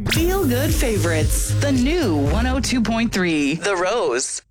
Feel Good Favorites, the new 102.3 The Rose.